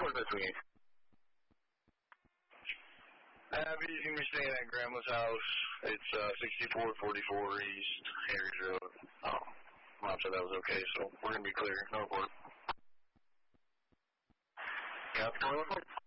report this week. Abby's going to be staying at Grandma's house. It's 6444 East Harry's Road. Mom said that was okay, so we're going to be clear. No report. Copy, 21.